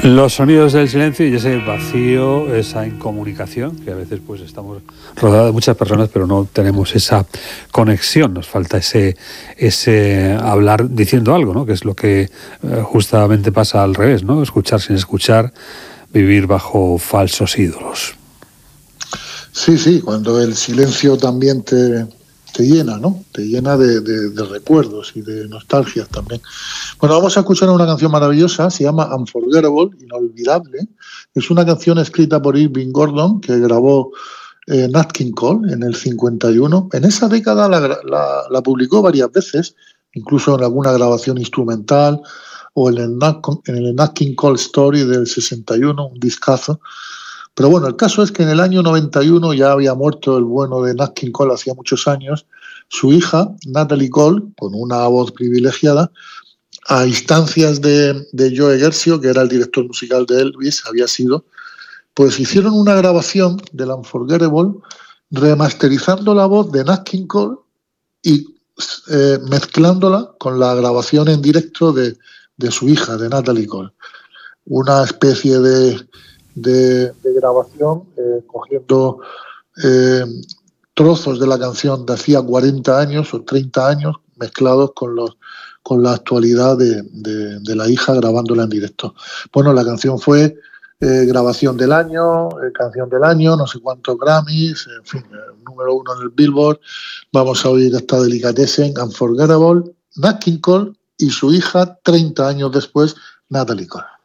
Los sonidos del silencio y ese vacío, esa incomunicación, que a veces pues estamos rodeados de muchas personas, pero no tenemos esa conexión, nos falta ese hablar diciendo algo, ¿no? Que es lo que justamente pasa al revés, ¿no? Escuchar sin escuchar, vivir bajo falsos ídolos. Sí, cuando el silencio también te llena, ¿no? Te llena de recuerdos y de nostalgias también. Bueno, vamos a escuchar una canción maravillosa, se llama Unforgettable, inolvidable. Es una canción escrita por Irving Gordon que grabó Nat King Cole en el 51. En esa década la publicó varias veces, incluso en alguna grabación instrumental o en el Nat King Cole Story del 61, un discazo. Pero bueno, el caso es que en el año 91 ya había muerto el bueno de Nat King Cole hacía muchos años. Su hija, Natalie Cole, con una voz privilegiada, a instancias de Joe Gersio, que era el director musical de Elvis, había sido, pues hicieron una grabación del Unforgettable remasterizando la voz de Nat King Cole y mezclándola con la grabación en directo de su hija, de Natalie Cole. Una especie de grabación cogiendo trozos de la canción de hacía 40 años o 30 años mezclados con la actualidad de la hija grabándola en directo. Bueno, la canción fue grabación del año, canción del año, no sé cuántos Grammys, en fin, número 1 en el Billboard. Vamos a oír esta delicatessen, Unforgettable, Nat King Cole y su hija 30 años después, Natalie Cole.